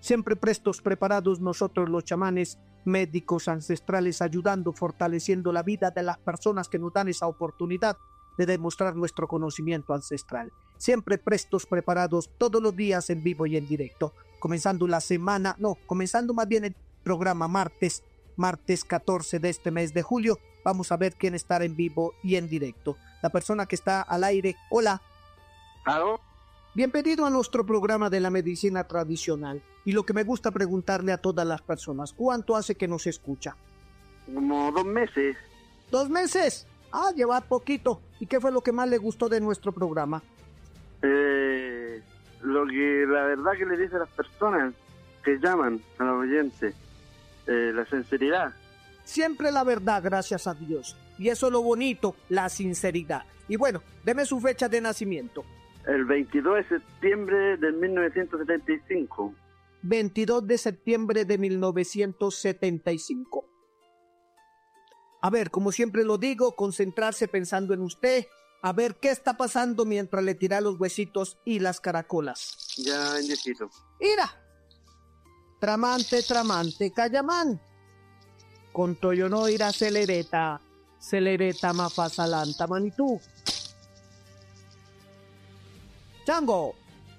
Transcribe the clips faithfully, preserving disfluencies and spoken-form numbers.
Siempre prestos, preparados nosotros los chamanes, médicos ancestrales, ayudando, fortaleciendo la vida de las personas que nos dan esa oportunidad de demostrar nuestro conocimiento ancestral. Siempre prestos, preparados, todos los días en vivo y en directo. Comenzando la semana, no, comenzando más bien el programa martes, martes catorce de este mes de julio. Vamos a ver quién estará en vivo y en directo. La persona que está al aire, hola. ¿Aló? Bienvenido a nuestro programa de la medicina tradicional. Y lo que me gusta preguntarle a todas las personas, ¿cuánto hace que nos escucha? Como dos meses. ¿Dos meses? Ah, lleva poquito. ¿Y qué fue lo que más le gustó de nuestro programa? Eh, lo que la verdad que le dice a las personas que llaman a los oyentes, eh, la sinceridad. Siempre la verdad, gracias a Dios. Y eso es lo bonito, la sinceridad. Y bueno, deme su fecha de nacimiento. El veintidós de septiembre de mil novecientos setenta y cinco. veintidós de septiembre de mil novecientos setenta y cinco. A ver, como siempre lo digo, concentrarse pensando en usted, a ver qué está pasando mientras le tira los huesitos y las caracolas. Ya, indecito. ¡Ira! Tramante, tramante, cayamán. Con toyo no irá celereta, celereta mafasalanta manitú. Chango.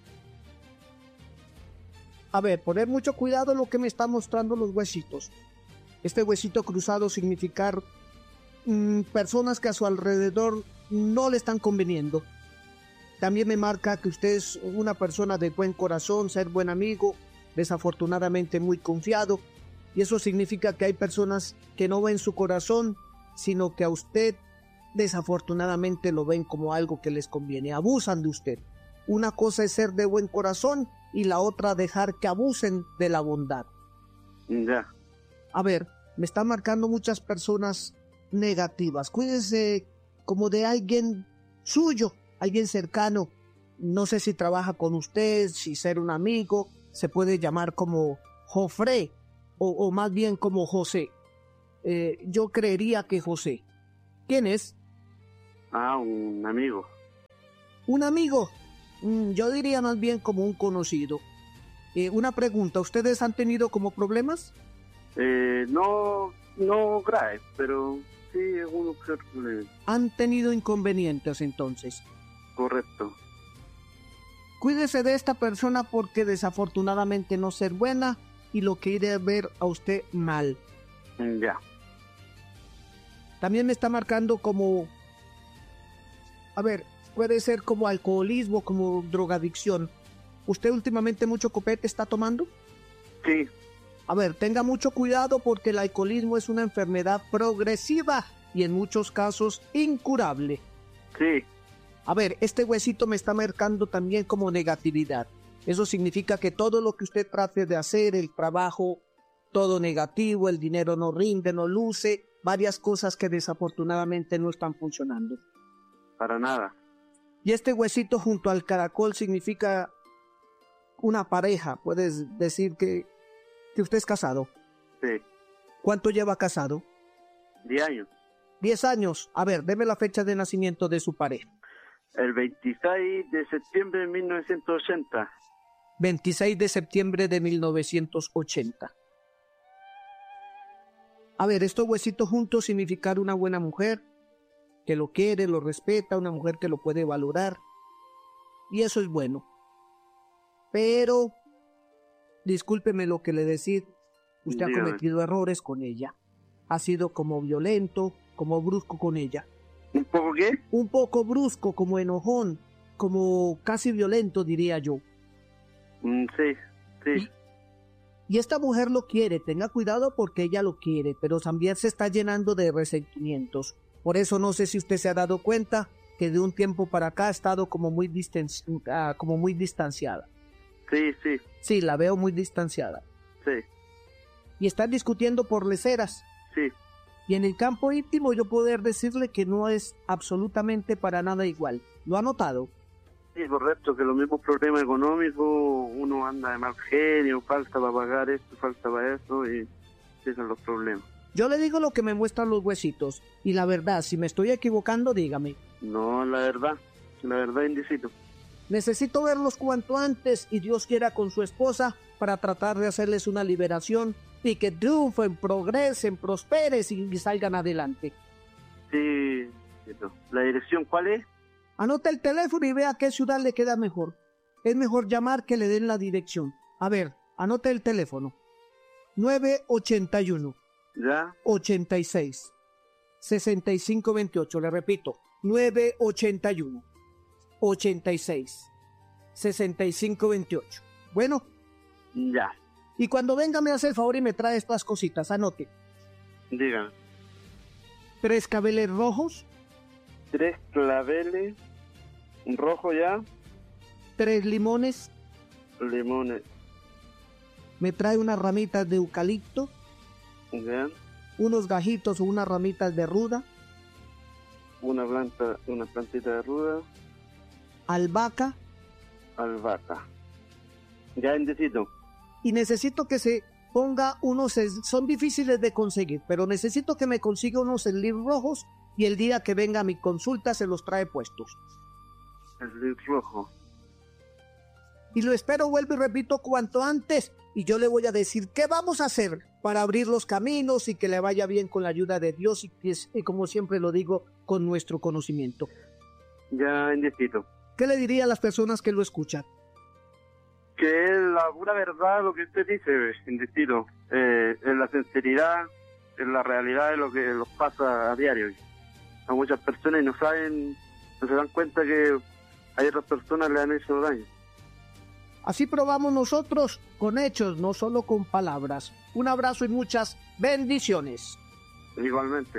A ver, poner mucho cuidado en lo que me están mostrando los huesitos. Este huesito cruzado significar mmm, personas que a su alrededor no le están conveniendo. También me marca que usted es una persona de buen corazón, ser buen amigo, desafortunadamente muy confiado. Y eso significa que hay personas que no ven su corazón, sino que a usted desafortunadamente lo ven como algo que les conviene. Abusan de usted. Una cosa es ser de buen corazón y la otra dejar que abusen de la bondad. Ya. A ver, me están marcando muchas personas negativas. Cuídese como de alguien suyo, alguien cercano. No sé si trabaja con usted, si ser un amigo, se puede llamar como Jofre o, o más bien como José. Eh, yo creería que José. ¿Quién es? Ah, un amigo. ¿Un amigo? Yo diría más bien como un conocido. Eh, una pregunta, ¿ustedes han tenido como problemas? Eh, no, no grave, pero sí algunos que otros problemas. ¿Han tenido inconvenientes entonces? Correcto. Cuídese de esta persona porque desafortunadamente no ser buena y lo quiere ver a usted mal. Ya. También me está marcando como... A ver... Puede ser como alcoholismo, como drogadicción. ¿Usted últimamente mucho copete está tomando? Sí. A ver, tenga mucho cuidado porque el alcoholismo es una enfermedad progresiva y en muchos casos incurable. Sí. A ver, este huesito me está marcando también como negatividad. Eso significa que todo lo que usted trate de hacer, el trabajo, todo negativo, el dinero no rinde, no luce, varias cosas que desafortunadamente no están funcionando. Para nada. Y este huesito junto al caracol significa una pareja. Puedes decir que, que usted es casado. Sí. ¿Cuánto lleva casado? Diez años. Diez años. A ver, deme la fecha de nacimiento de su pareja. El veintiséis de septiembre de mil novecientos ochenta. veintiséis de septiembre de mil novecientos ochenta. A ver, estos huesitos juntos significan una buena mujer, que lo quiere, lo respeta, una mujer que lo puede valorar. Y eso es bueno. Pero, discúlpeme lo que le decir, usted Dígame. ha cometido errores con ella. Ha sido como violento, como brusco con ella. ¿Un poco qué? Un poco brusco, como enojón, como casi violento, diría yo. Mm, sí, sí. Y esta mujer lo quiere, tenga cuidado porque ella lo quiere, pero también se está llenando de resentimientos. Por eso no sé si usted se ha dado cuenta que de un tiempo para acá ha estado como muy, distanci- uh, como muy distanciada. Sí, sí, Sí, la veo muy distanciada. sí, Y están discutiendo por leceras. sí. Y en el campo íntimo yo poder decirle que no es absolutamente para nada igual. ¿Lo ha notado? Sí, correcto, que los mismos problemas económicos, uno anda de mal genio, falta para pagar esto, falta para eso, y esos son los problemas. Yo le digo lo que me muestran los huesitos. Y la verdad, si me estoy equivocando, dígame. No, la verdad, la verdad, indicito. Necesito verlos cuanto antes y Dios quiera con su esposa para tratar de hacerles una liberación y que triunfen, progresen, prosperen y salgan adelante. Sí, ¿la dirección cuál es? Anota el teléfono y vea qué ciudad le queda mejor. Es mejor llamar que le den la dirección. A ver, anote el teléfono. nueve ochenta y uno. ¿Ya? ochenta y seis. sesenta y cinco veintiocho. Le repito. nueve ochenta y uno. ochenta y seis. sesenta y cinco veintiocho. Bueno. Ya. Y cuando venga me hace el favor y me trae estas cositas. Anote. Digan. Tres claveles rojos. Tres claveles. Un rojo ya. Tres limones. Limones. Me trae unas ramitas de eucalipto. Ya. Unos gajitos o unas ramitas de ruda. Una planta, una plantita de ruda. Albahaca. Albahaca. Ya indeciso. Y necesito que se ponga unos, son difíciles de conseguir, pero necesito que me consiga unos slips rojos y el día que venga a mi consulta se los trae puestos. Slip rojo. Y lo espero, vuelvo y repito, cuanto antes, y yo le voy a decir qué vamos a hacer para abrir los caminos y que le vaya bien con la ayuda de Dios y, y como siempre lo digo, con nuestro conocimiento. Ya indeciso. ¿Qué le diría a las personas que lo escuchan? Que es la pura verdad lo que usted dice, indeciso. Eh, es la sinceridad, es la realidad de lo que los pasa a diario. A muchas personas no saben, no se dan cuenta que a otras personas le han hecho daño. Así probamos nosotros con hechos, no solo con palabras. Un abrazo y muchas bendiciones. Igualmente.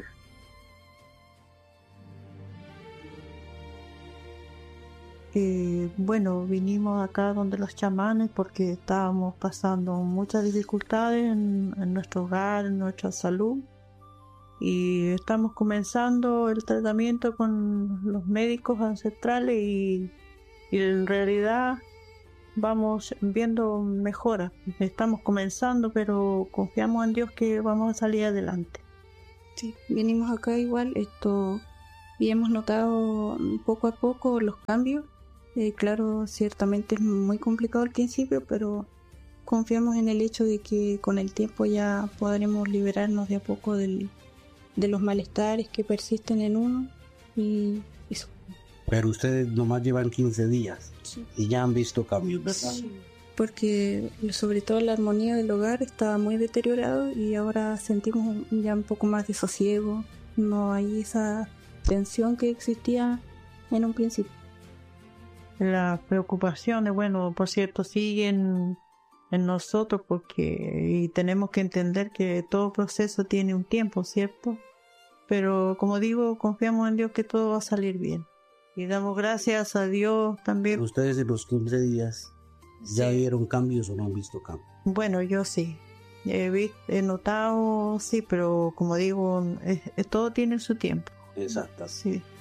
Eh, bueno, vinimos acá donde los chamanes porque estábamos pasando muchas dificultades en, en nuestro hogar, en nuestra salud, y estamos comenzando el tratamiento con los médicos ancestrales y, y en realidad vamos viendo mejoras. Estamos comenzando, pero confiamos en Dios que vamos a salir adelante. Sí, venimos acá igual esto y hemos notado poco a poco los cambios. Eh, claro, ciertamente es muy complicado al principio, pero confiamos en el hecho de que con el tiempo ya podremos liberarnos de a poco del, de los malestares que persisten en uno y eso. Pero ustedes nomás llevan quince días, sí, y ya han visto cambios, ¿verdad? Sí, porque sobre todo la armonía del hogar estaba muy deteriorado y ahora sentimos ya un poco más de sosiego, no hay esa tensión que existía en un principio. Las preocupaciones, bueno, por cierto, siguen en nosotros porque y tenemos que entender que todo proceso tiene un tiempo, ¿cierto? Pero como digo, confiamos en Dios que todo va a salir bien. Y damos gracias a Dios también. ¿Ustedes en los quince días ya sí vieron cambios o no han visto cambios? Bueno, yo sí. He, visto, he notado, sí, pero como digo, es, es, todo tiene su tiempo. Exacto. Sí.